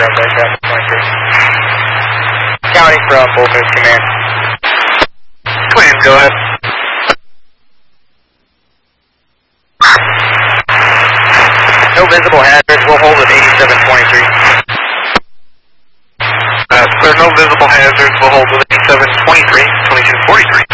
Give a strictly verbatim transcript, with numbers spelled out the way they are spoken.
aircraft twenty-three. Counting from Bold Moose Command. Twin, go ahead. No visible hazards, we'll hold at eighty-seven twenty-three. Uh, there's no visible hazards, we'll hold with eighty-seven twenty-three, twenty-two forty-three.